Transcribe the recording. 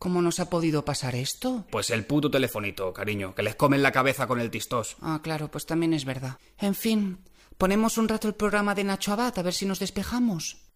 ¿Cómo nos ha podido pasar esto? Pues el puto telefonito, cariño, que les comen la cabeza con el tistós. Ah, claro, pues también es verdad. En fin, ponemos un rato el programa de Nacho Abad a ver si nos despejamos.